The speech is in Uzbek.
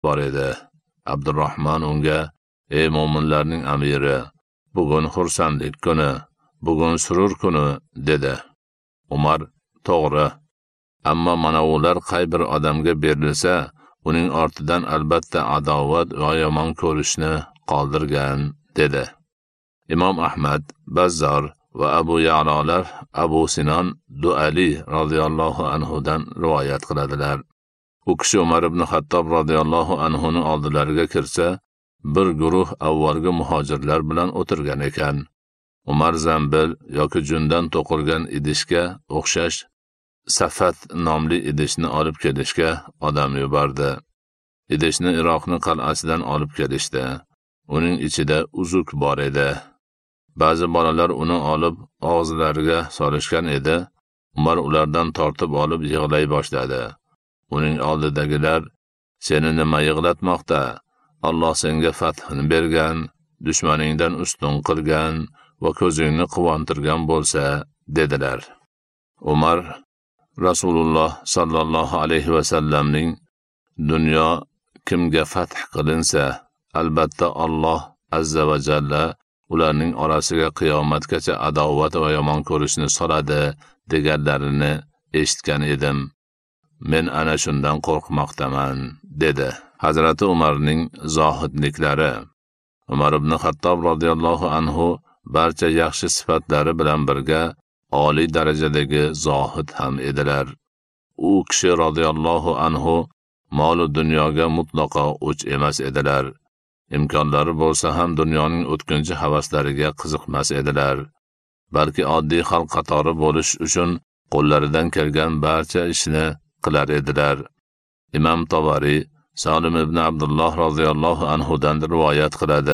bor edi. Abdurrahmon unga: "Ey mo'minlarning amiri, bugun xursandlik kuni, bugun surur kuni", dedi. Umar: "To'g'ri. Ammo mana ular qay bir odamga berilsa, uning ortidan albatta adovat va yomon ko'rishni qoldirgan", dedi. Imom Ahmad, Bazzor va Abu Ya'lolar Abu Sinon Duali radhiyallohu anhudan rivoyat qiladilar. U kishi Umar ibn Xattob radhiyallohu anhuning oldilariga kirsa, bir guruh avvalgi muhojirlar bilan o'tirgan ekan. Umar zambil yoki jundan to'qilgan idishga o'xshash Safat nomli idishni olib kelishga odam yubordi. Idishni Iroqning qal'asidan olib kelishdi. Uning ichida uzuk bor edi. Ba'zi bolalar uni olib og'zlariga solishgan edi. Umar ulardan tortib olib yig'lay boshladi. Uning oldidagilar: "Seni nima yig'latmoqda? Alloh senga fathni bergan, dushmaningdan ustun qilgan va ko'zingni quvontirgan bo'lsa", dedilar. Umar Rasululloh sallallohu alayhi va sallamning: "Dunyo kimga fath qilinsa, albatta Alloh azza va jalla ularning orasiga qiyomatgacha adovat va yomon ko'rishni soladi", deganlarini eshitgan edim. Men ana shundan qo'rqmoqdaman, dedi. Hazrati Umarning zohidliklari. Umar ibn Xattob radhiyallohu anhu barcha yaxshi sifatlari bilan birga oliy darajadagi zohid ham edilar. U kishi radhiyallohu anhu mol-u dunyoga mutlaqo o'ch emas edilar. Imkonlari bo'lsa ham dunyoning o'tkinchi havaslariga qiziqmas edilar. Balki oddiy xalq qatori bo'lish uchun qo'llaridan kelgan barcha ishni qilar edilar. Imom Tabari Salim ibn Abdulloh radhiyallohu anhudan rivoyat qiladi.